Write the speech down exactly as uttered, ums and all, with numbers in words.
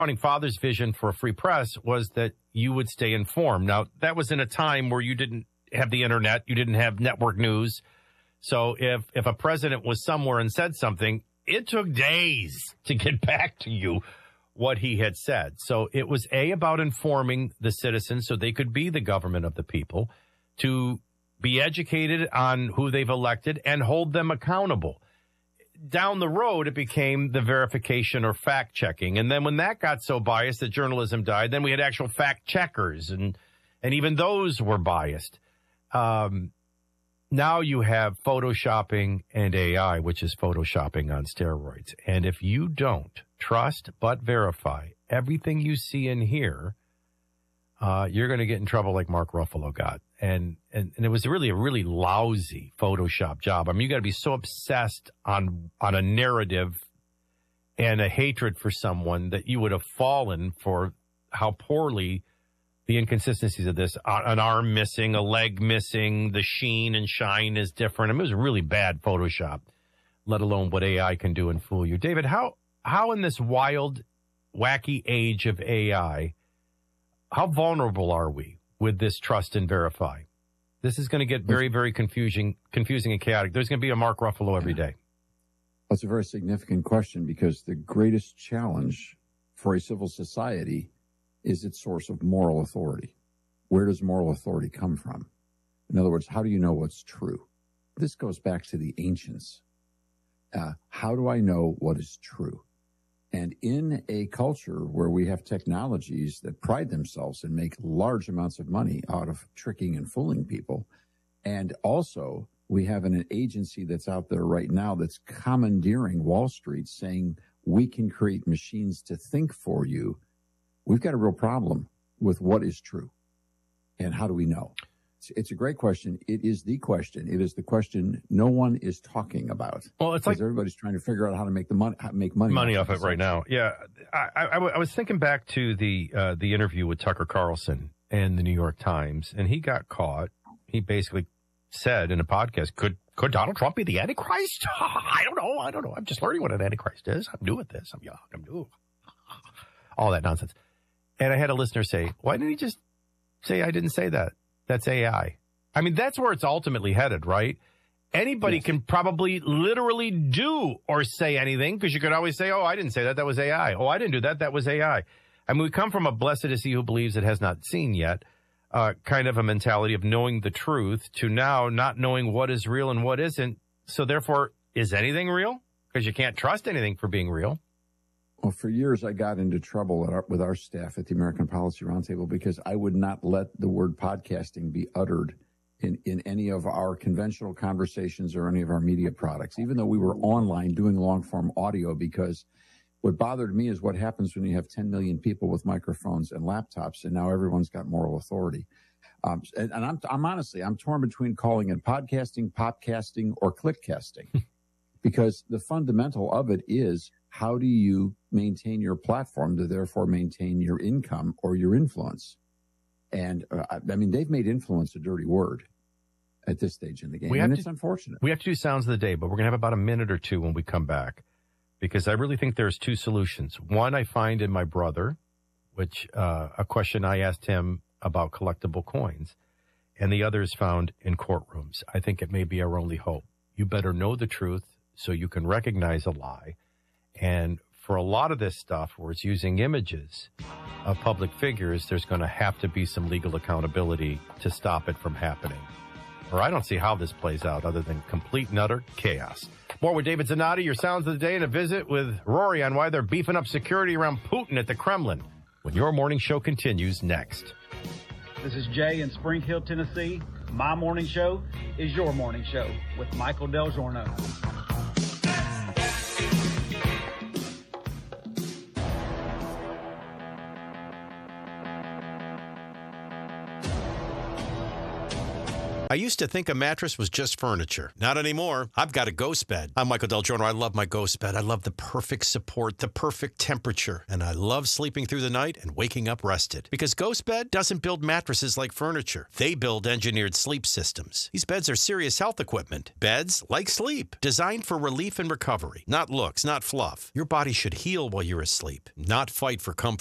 founding fathers' vision for a free press was that you would stay informed. Now, that was in a time where you didn't have the internet, you didn't have network news. So if, if a president was somewhere and said something, it took days to get back to you what he had said. So it was A, about informing the citizens so they could be the government of the people, to be educated on who they've elected and hold them accountable. Down the road, it became the verification or fact checking. And then when that got so biased that journalism died, then we had actual fact checkers, and, and even those were biased. Um, now you have photoshopping and A I, which is photoshopping on steroids. And if you don't trust but verify everything you see and hear, uh, you're going to get in trouble like Mark Ruffalo got. And, and, and it was really a really lousy Photoshop job. I mean, you got to be so obsessed on, on a narrative and a hatred for someone that you would have fallen for how poorly the inconsistencies of this, an arm missing, a leg missing, the sheen and shine is different. I mean, it was really bad Photoshop, let alone what A I can do and fool you. David, how, how in this wild, wacky age of A I, how vulnerable are we with this trust and verify? This is going to get very, very confusing, confusing and chaotic. There's going to be a Mark Ruffalo every day. That's a very significant question, because the greatest challenge for a civil society is its source of moral authority. Where does moral authority come from? In other words, how do you know what's true? This goes back to the ancients. Uh, how do I know what is true? And in a culture where we have technologies that pride themselves and make large amounts of money out of tricking and fooling people, and also we have an agency that's out there right now that's commandeering Wall Street, saying we can create machines to think for you, we've got a real problem with what is true. And how do we know? It's, it's a great question. It is the question. It is the question no one is talking about. Well, it's like everybody's trying to figure out how to make the money, how to make money, money off, off it right now. Yeah. I, I, I was thinking back to the, uh, the interview with Tucker Carlson and the New York Times, and he got caught. He basically said in a podcast, could, could Donald Trump be the Antichrist? I don't know. I don't know. I'm just learning what an Antichrist is. I'm new at this. I'm young. I'm new. All that nonsense. And I had a listener say, why didn't he just say I didn't say that? That's A I. I mean, that's where it's ultimately headed, right? Anybody yes. can probably literally do or say anything, because you could always say, oh, I didn't say that. That was A I. Oh, I didn't do that. That was A I. I mean, we come from a blessed is he who believes it has not seen yet, uh, kind of a mentality of knowing the truth, to now not knowing what is real and what isn't. So therefore, is anything real? Because you can't trust anything for being real. Well, for years, I got into trouble at our, with our staff at the American Policy Roundtable because I would not let the word podcasting be uttered in, in any of our conventional conversations or any of our media products, even though we were online doing long-form audio, because what bothered me is what happens when you have ten million people with microphones and laptops, and now everyone's got moral authority. Um, and, and I'm, I'm honestly, I'm torn between calling it podcasting, popcasting, or clickcasting, because the fundamental of it is, how do you maintain your platform to therefore maintain your income or your influence? And uh, I mean, they've made influence a dirty word at this stage in the game, we and it's to, unfortunate. We have to do sounds of the day, but we're going to have about a minute or two when we come back, because I really think there's two solutions. One I find in my brother, which uh, a question I asked him about collectible coins, and the other is found in courtrooms. I think it may be our only hope. You better know the truth so you can recognize a lie. And for a lot of this stuff where it's using images of public figures, there's going to have to be some legal accountability to stop it from happening. Or I don't see how this plays out other than complete and utter chaos. More with David Zanotti, your sounds of the day, and a visit with Rory on why they're beefing up security around Putin at the Kremlin, when your morning show continues next. This is Jay in Spring Hill, Tennessee. My morning show is your morning show with Michael Del Giorno. I used to think a mattress was just furniture. Not anymore. I've got a Ghost bed. I'm Michael Del Giorno. I love my Ghost bed. I love the perfect support, the perfect temperature, and I love sleeping through the night and waking up rested. Because Ghost Bed doesn't build mattresses like furniture. They build engineered sleep systems. These beds are serious health equipment. Beds like sleep, designed for relief and recovery. Not looks, not fluff. Your body should heal while you're asleep, not fight for comfort.